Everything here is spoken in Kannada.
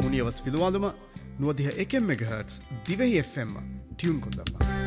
ನುನಿಯವಸ್ ಫಿದುವಾದುಮ 91 MHz ದಿವೆಹಿ FM ಟ್ಯೂನ್ ಕುಂದಮ್ಮ.